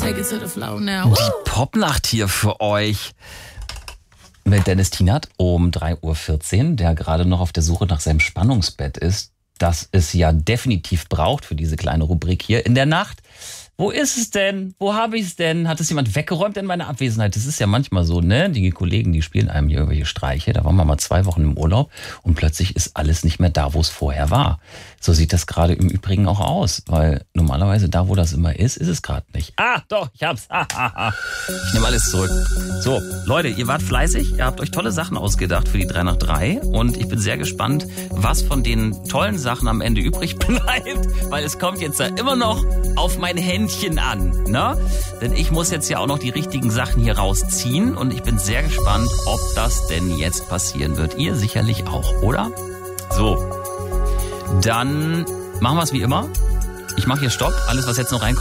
Take it to the floor now. Die Popnacht hier für euch. Mit Dennis Tienert um 3.14 Uhr, der gerade noch auf der Suche nach seinem Spannungsbett ist, das es ja definitiv braucht für diese kleine Rubrik hier in der Nacht. Wo ist es denn? Wo habe ich es denn? Hat es jemand weggeräumt in meiner Abwesenheit? Das ist ja manchmal so, ne? Die Kollegen, die spielen einem hier irgendwelche Streiche. Da waren wir mal 2 Wochen im Urlaub und plötzlich ist alles nicht mehr da, wo es vorher war. So sieht das gerade im Übrigen auch aus, weil normalerweise da, wo das immer ist es gerade nicht. Ah, doch, ich hab's. Ich nehme alles zurück. So, Leute, ihr wart fleißig. Ihr habt euch tolle Sachen ausgedacht für die 3 nach 3 und ich bin sehr gespannt, was von den tollen Sachen am Ende übrig bleibt, weil es kommt jetzt ja immer noch auf mein Händchen an, ne? Denn ich muss jetzt ja auch noch die richtigen Sachen hier rausziehen und ich bin sehr gespannt, ob das denn jetzt passieren wird. Ihr sicherlich auch, oder? So, dann machen wir es wie immer. Ich mache hier Stopp. Alles, was jetzt noch reinkommt,